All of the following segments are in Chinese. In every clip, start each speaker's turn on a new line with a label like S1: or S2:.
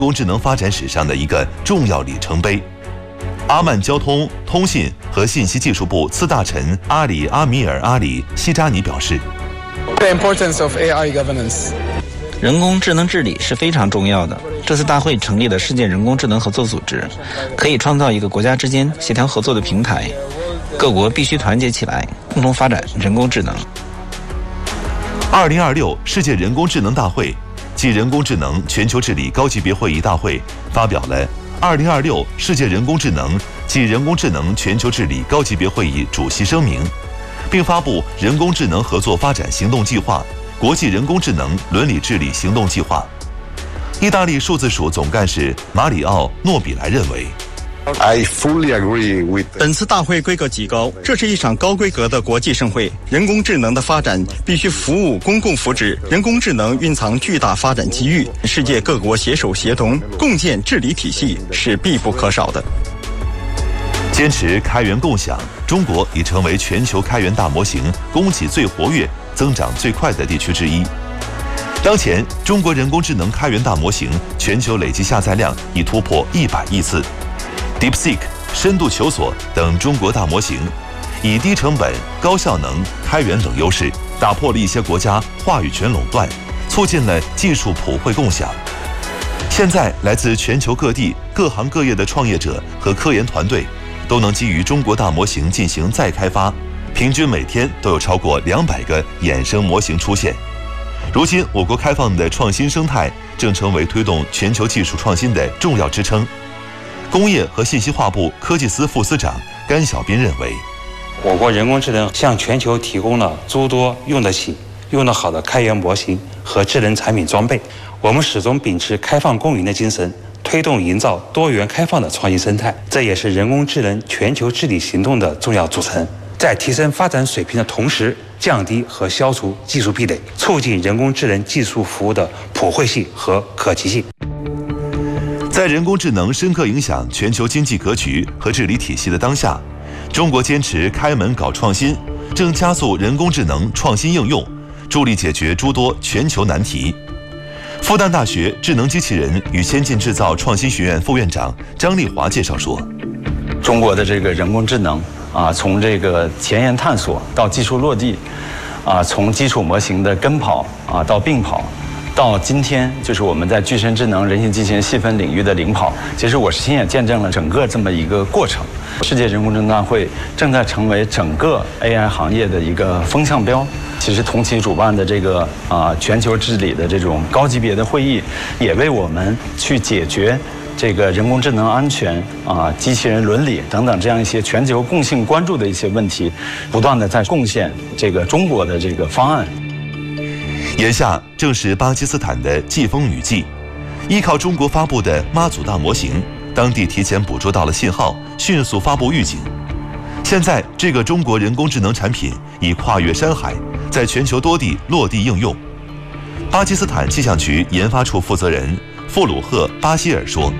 S1: 工智能发展史上的一个重要里程碑。阿曼交通、通信和信息技术部次大臣阿里阿米尔阿里希扎尼表示
S2: ：“The importance of AI governance。”
S3: 人工智能治理是非常重要的。这次大会成立了世界人工智能合作组织，可以创造一个国家之间协调合作的平台。各国必须团结起来，共同发展人工智能。
S1: 2026世界人工智能大会暨人工智能全球治理高级别会议大会发表了2026世界人工智能暨人工智能全球治理高级别会议主席声明，并发布人工智能合作发展行动计划、国际人工智能伦理治理行动计划。意大利数字署总干事马里奥·诺比莱认为，
S4: 本次大会规格极高，这是一场高规格的国际盛会。人工智能的发展必须服务公共福祉，人工智能蕴藏巨大发展机遇，世界各国携手协同，共建治理体系是必不可少的。
S1: 坚持开源共享，中国已成为全球开源大模型供给最活跃、增长最快的地区之一。当前，中国人工智能开源大模型全球累计下载量已突破100亿次。DeepSeek、深度求索等中国大模型，以低成本、高效能、开源等优势，打破了一些国家话语权垄断，促进了技术普惠共享。现在，来自全球各地各行各业的创业者和科研团队，都能基于中国大模型进行再开发，平均每天都有超过200个衍生模型出现。如今，我国开放的创新生态正成为推动全球技术创新的重要支撑。工业和信息化部科技司副司长甘小斌认为，
S5: 我国人工智能向全球提供了诸多用得起、用得好的开源模型和智能产品装备。我们始终秉持开放共赢的精神，推动营造多元开放的创新生态，这也是人工智能全球治理行动的重要组成。在提升发展水平的同时，降低和消除技术壁垒，促进人工智能技术服务的普惠性和可及性。
S1: 在人工智能深刻影响全球经济格局和治理体系的当下，中国坚持开门搞创新，正加速人工智能创新应用，助力解决诸多全球难题。复旦大学智能机器人与先进制造创新学院副院长张丽华介绍说，
S6: 中国的这个人工智能从这个前沿探索到技术落地，从基础模型的跟跑到并跑，到今天就是我们在具身智能、人形机器人细分领域的领跑。其实我是亲眼见证了整个这么一个过程。世界人工智能大会正在成为整个 AI 行业的一个风向标。其实同期主办的这个全球治理的这种高级别的会议，也为我们去解决这个人工智能安全机器人伦理等等这样一些全球共性关注的一些问题，不断的在贡献这个中国的这个方案。
S1: 眼下正是巴基斯坦的季风雨季，依靠中国发布的妈祖大模型，当地提前捕捉到了信号，迅速发布预警。现在这个中国人工智能产品已跨越山海，在全球多地落地应用。巴基斯坦气象局研发处负责人傅鲁赫·巴希尔说，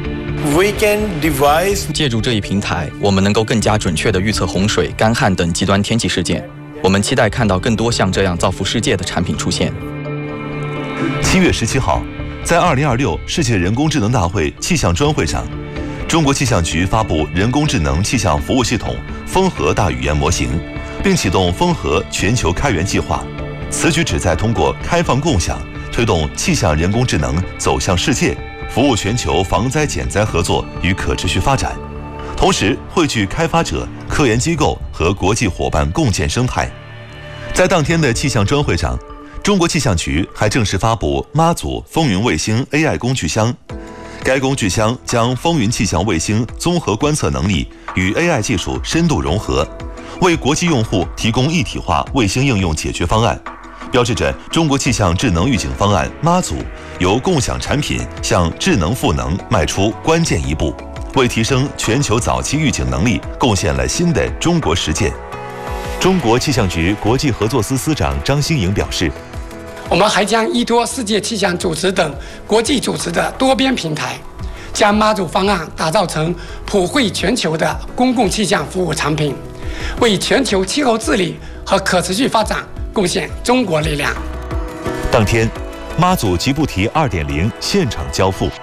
S7: 借助这一平台，我们能够更加准确地预测洪水、干旱等极端天气事件。我们期待看到更多像这样造福世界的产品出现。
S1: 7月17号，在2026世界人工智能大会气象专会上，中国气象局发布人工智能气象服务系统风和大语言模型，并启动风和全球开源计划。此举旨在通过开放共享，推动气象人工智能走向世界，服务全球防灾减灾合作与可持续发展，同时汇聚开发者、科研机构和国际伙伴共建生态。在当天的气象专会上，中国气象局还正式发布妈祖风云卫星 AI 工具箱。该工具箱将风云气象卫星综合观测能力与 AI 技术深度融合，为国际用户提供一体化卫星应用解决方案，标志着中国气象智能预警方案妈祖由共享产品向智能赋能迈出关键一步，为提升全球早期预警能力贡献了新的中国实践。中国气象局国际合作司司长张新颖表示，
S8: 我们还将依托世界气象组织等国际组织的多边平台，将妈祖方案打造成普惠全球的公共气象服务产品，为全球气候治理和可持续发展贡献中国力量。
S1: 当天，妈祖吉布提2.0现场交付。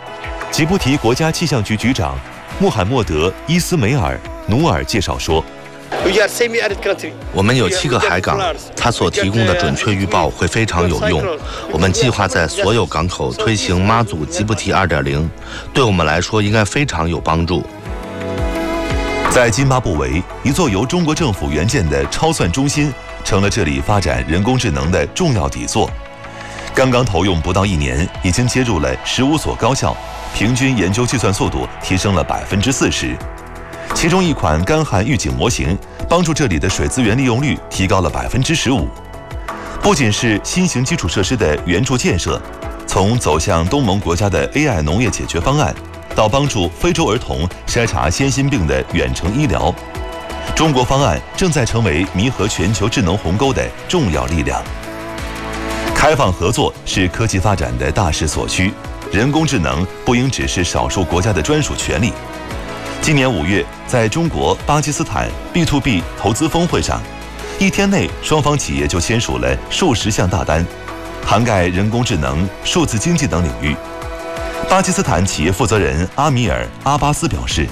S1: 吉布提国家气象局局长穆罕默德·伊斯梅尔·努尔介绍说，
S9: 我们有7个海港，它所提供的准确预报会非常有用。我们计划在所有港口推行妈祖吉布提 2.0， 对我们来说应该非常有帮助。
S1: 在津巴布韦，一座由中国政府援建的超算中心成了这里发展人工智能的重要底座。刚刚投用不到1年，已经接入了15所高校，平均研究计算速度提升了40%。其中一款干旱预警模型，帮助这里的水资源利用率提高了15%。不仅是新型基础设施的援助建设，从走向东盟国家的 AI 农业解决方案，到帮助非洲儿童筛查先心病的远程医疗，中国方案正在成为弥合全球智能鸿沟的重要力量。开放合作是科技发展的大势所趋，人工智能不应只是少数国家的专属权利。今年5月，在中国巴基斯坦 B2B 投资峰会上，1天内双方企业就签署了数十项大单，涵盖人工智能、数字经济等领域。巴基斯坦企业负责人阿米尔·阿巴斯表示，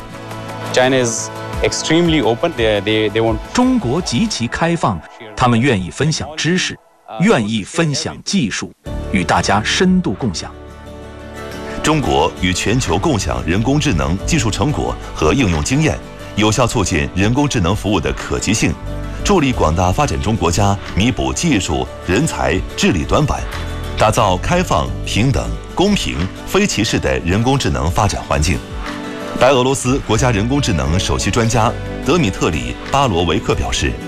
S10: 中国极其开放，他们愿意分享知识，愿意分享技术，与大家深度共享。
S1: 中国与全球共享人工智能技术成果和应用经验，有效促进人工智能服务的可及性，助力广大发展中国家弥补技术、人才、治理短板，打造开放、平等、公平、非歧视的人工智能发展环境。白俄罗斯国家人工智能首席专家德米特里·巴罗维克表示，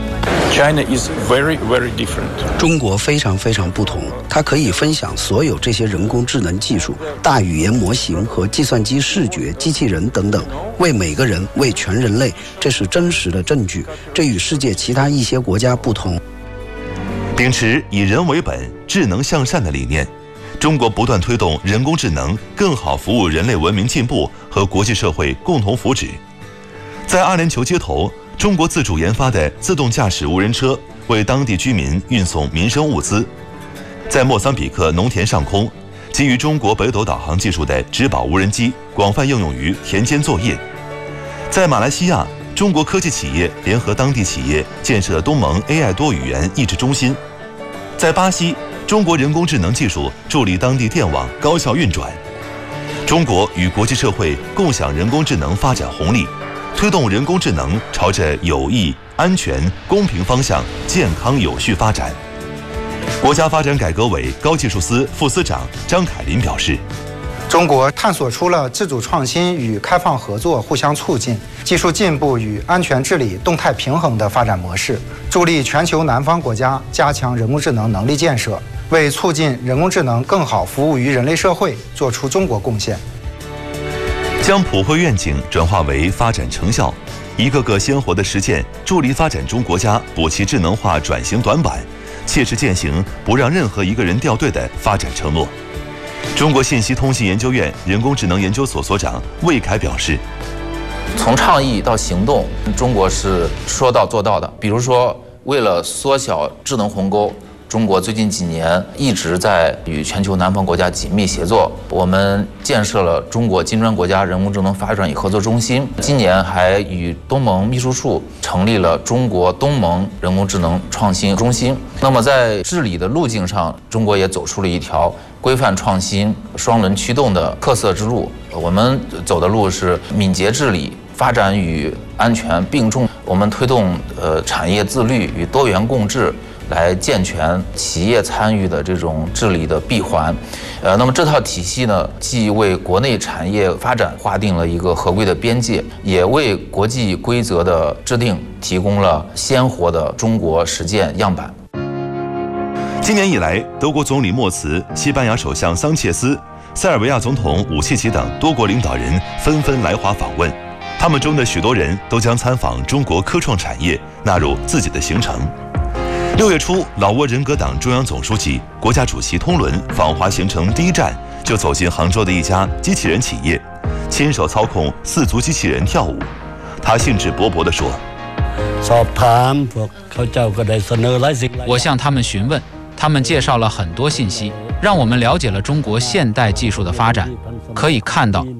S11: 中国非常不同，它可以分享所有这些人工智能技术、大语言模型和计算机视觉、机器人等等，为每个人、为全人类，这是真实的证据。这与世界其他一些国家不同。
S1: 秉持以人为本、智能向善的理念，中国不断推动人工智能更好服务人类文明进步和国际社会共同福祉。在阿联酋街头，中国自主研发的自动驾驶无人车为当地居民运送民生物资。在莫桑比克农田上空，基于中国北斗导航技术的植保无人机广泛应用于田间作业。在马来西亚，中国科技企业联合当地企业建设东盟 AI 多语言益智中心。在巴西，中国人工智能技术助力当地电网高效运转。中国与国际社会共享人工智能发展红利，推动人工智能朝着有益、安全、公平方向健康有序发展。国家发展改革委高技术司副司长张凯林表示，
S12: 中国探索出了自主创新与开放合作互相促进、技术进步与安全治理动态平衡的发展模式，助力全球南方国家加强人工智能能力建设，为促进人工智能更好服务于人类社会做出中国贡献。
S1: 将普惠愿景转化为发展成效，一个个鲜活的实践，助力发展中国家补齐智能化转型短板，切实践行不让任何一个人掉队的发展承诺。中国信息通信研究院人工智能研究所所长魏凯表示，
S13: 从倡议到行动，中国是说到做到的。比如说，为了缩小智能鸿沟，中国最近几年一直在与全球南方国家紧密协作。我们建设了中国金砖国家人工智能发展与合作中心，今年还与东盟秘书处成立了中国东盟人工智能创新中心。那么在治理的路径上，中国也走出了一条规范创新、双轮驱动的特色之路。我们走的路是敏捷治理、发展与安全并重。我们推动产业自律与多元共治，来健全企业参与的这种治理的闭环。那么这套体系呢，既为国内产业发展划定了一个合规的边界，也为国际规则的制定提供了鲜活的中国实践样板。
S1: 今年以来，德国总理默茨、西班牙首相桑切斯、塞尔维亚总统武契奇等多国领导人纷纷来华访问，他们中的许多人都将参访中国科创产业纳入自己的行程。6月初，老挝人格党中央总书记、国家主席通伦访华行程第一站就走进杭州的一家机器人企业，亲手操控4足机器人跳舞。他兴致勃勃地说：“
S14: 我向他们询问，他们介绍了很多信息， 让我们了解了中国现代技术的发展，可以看到